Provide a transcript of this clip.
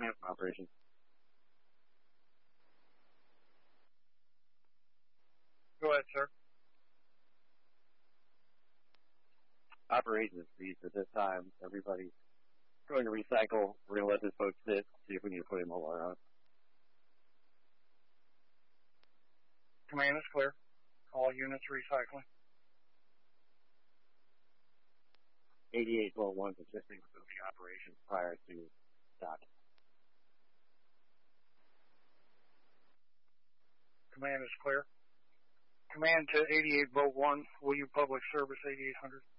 from operations. Go ahead, sir. Operations freeze at this time. Everybody's going to recycle. We're going to let this boat sit, see if we need to put him on. Command is clear. All units recycling. 88-1 consisting of the operations prior to dock. Command is clear. Command to 88 Boat 1, will you public service 8800?